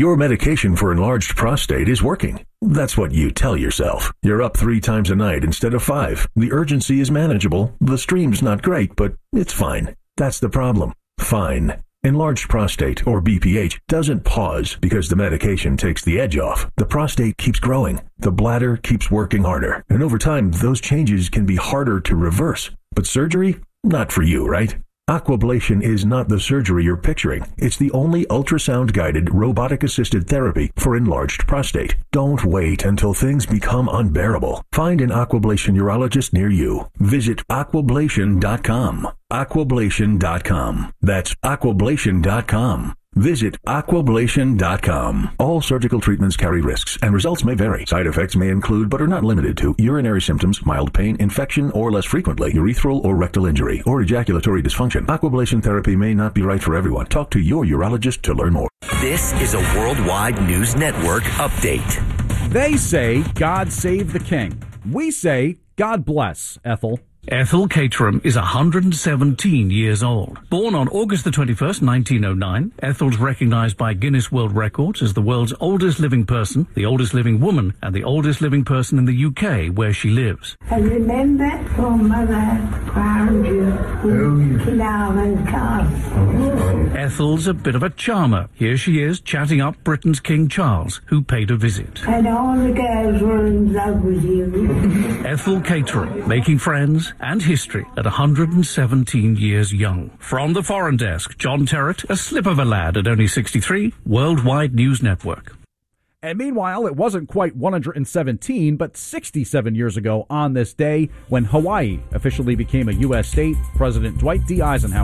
Your medication for enlarged prostate is working. That's what you tell yourself. You're up 3 times a night instead of 5. The urgency is manageable. The stream's not great, but it's fine. That's the problem. Fine. Enlarged prostate, or BPH, doesn't pause because the medication takes the edge off. The prostate keeps growing. The bladder keeps working harder. And over time, those changes can be harder to reverse. But surgery? Not for you, right? Aquablation is not the surgery you're picturing. It's the only ultrasound-guided, robotic-assisted therapy for enlarged prostate. Don't wait until things become unbearable. Find an Aquablation urologist near you. Visit aquablation.com. Aquablation.com. That's aquablation.com. Visit aquablation.com. All surgical treatments carry risks, and results may vary. Side effects may include, but are not limited to, urinary symptoms, mild pain, infection, or less frequently, urethral or rectal injury, or ejaculatory dysfunction. Aquablation therapy may not be right for everyone. Talk to your urologist to learn more. This is a Worldwide News Network update. They say, God save the king. We say, God bless, Ethel. Ethel Caterham is 117 years old. Born on August the 21st, 1909, Ethel's recognized by Guinness World Records as the world's oldest living person, the oldest living woman, and the oldest living person in the UK where she lives. I remember your mother found you in Kinarman Castle. Ethel's a bit of a charmer. Here she is, chatting up Britain's King Charles, who paid a visit. And all the girls were in love with you. Ethel Caterham, making friends and history at 117 years young. From the Foreign Desk, John Terrett, a slip of a lad at only 63, Worldwide News Network. And meanwhile, it wasn't quite 117, but 67 years ago on this day when Hawaii officially became a U.S. state, President Dwight D. Eisenhower